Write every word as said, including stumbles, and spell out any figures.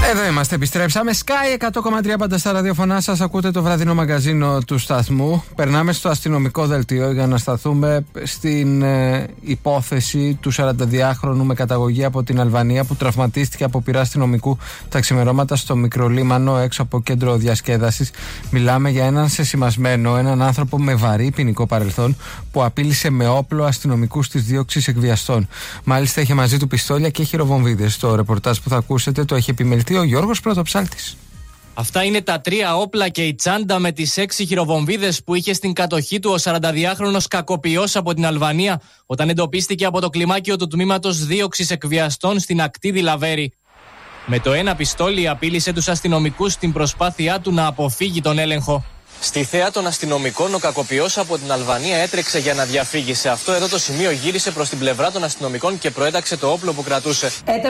Εδώ είμαστε, επιστρέψαμε. Sky εκατό κόμμα τρία πάντα στα ραδιοφωνά σας. Ακούτε το βραδινό μαγκαζίνο του σταθμού. Περνάμε στο αστυνομικό δελτίο για να σταθούμε στην ε, υπόθεση του σαρανταδυάχρονου με καταγωγή από την Αλβανία που τραυματίστηκε από πυρά αστυνομικού τα ξημερώματα στο Μικρολίμανο έξω από κέντρο διασκέδασης. Μιλάμε για έναν σεσημασμένο, έναν άνθρωπο με βαρύ ποινικό παρελθόν που απείλησε με όπλο αστυνομικούς της δίωξης εκβιαστών. Μάλιστα είχε μαζί του πιστόλια και χειροβομβίδες. Το ρεπορτάζ που θα ακούσετε το έχει επιμεληθεί ο Γιώργος Πρωτοψάλτης. Αυτά είναι τα τρία όπλα και η τσάντα με τις έξι χειροβομβίδες που είχε στην κατοχή του ο σαρανταδυάχρονος κακοποιός από την Αλβανία όταν εντοπίστηκε από το κλιμάκιο του τμήματος δίωξης εκβιαστών στην Ακτίδη Λαβέρη. Με το ένα πιστόλι απείλησε τους αστυνομικούς στην προσπάθειά του να αποφύγει τον έλεγχο. Στη θέα των αστυνομικών, ο κακοποιός από την Αλβανία έτρεξε για να διαφύγει. Σε αυτό εδώ το σημείο γύρισε προς την πλευρά των αστυνομικών και προέταξε το όπλο που κρατούσε.